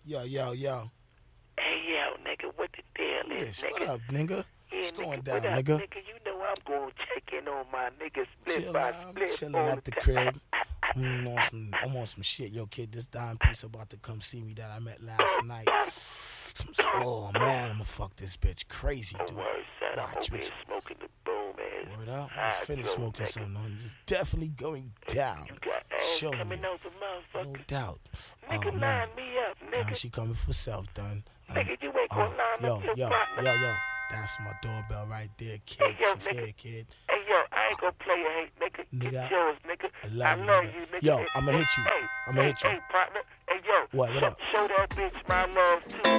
Yo. Hey, yo, nigga, what the deal is, nigga? What up, nigga? Yeah, What's going nigga, down, what up, nigga? nigga? You know I'm going to check in on my niggas split Chill by out. I'm split. chilling all at the time. crib. I'm on some shit. Yo, kid, this dime piece about to come see me that I met last night. Oh, man, I'm gonna fuck this bitch crazy, dude. Word, son, I'm Watch over me. here smoking the boom ass. Word up. I just finished smoking nigga. something. I'm just definitely going down. You got ass Showing coming you. out the motherfucker. No doubt. Nigga, Oh, man. line me up, Now nigga. she coming for self, done. Nigga, you ain't gonna line up your partner. Yo. That's my doorbell right there, kid. Hey, yo, She's nigga. here, kid. Hey, yo, I ain't gonna play your hate, nigga. Nigga, It's yours, nigga. I love you, love nigga. you, nigga. Yo, Hey, I'ma hit you. Hey, I'ma hit you. Hey, partner. Hey, yo. What up? Show that bitch my love, too.